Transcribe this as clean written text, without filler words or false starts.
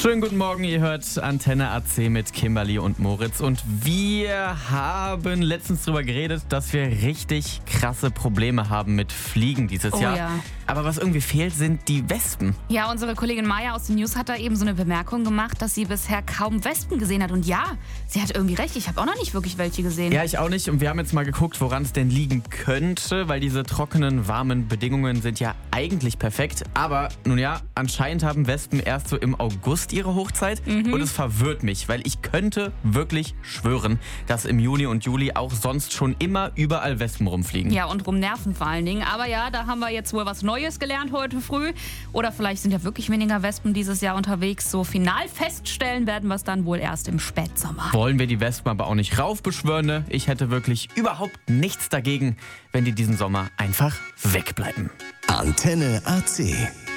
Schönen guten Morgen, ihr hört Antenne AC mit Kimberly und Moritz und wir haben letztens drüber geredet, dass wir richtig krasse Probleme haben mit Fliegen dieses Jahr. Ja. Aber was irgendwie fehlt, sind die Wespen. Ja, unsere Kollegin Maya aus den News hat da eben so eine Bemerkung gemacht, dass sie bisher kaum Wespen gesehen hat. Und ja, sie hat irgendwie recht, ich habe auch noch nicht wirklich welche gesehen. Ja, ich auch nicht. Und wir haben jetzt mal geguckt, woran es denn liegen könnte, weil diese trockenen, warmen Bedingungen sind ja eigentlich perfekt. Aber nun ja, anscheinend haben Wespen erst so im August ihre Hochzeit. Und es verwirrt mich, weil ich könnte wirklich schwören, dass im Juni und Juli auch sonst schon immer überall Wespen rumfliegen. Ja, und rumnerven vor allen Dingen. Aber ja, da haben wir jetzt wohl was Neues gelernt heute früh. Oder vielleicht sind ja wirklich weniger Wespen dieses Jahr unterwegs. So final feststellen werden wir es dann wohl erst im Spätsommer. Wollen wir die Wespen aber auch nicht raufbeschwören, ne? Ich hätte wirklich überhaupt nichts dagegen, wenn die diesen Sommer einfach wegbleiben. Antenne AC.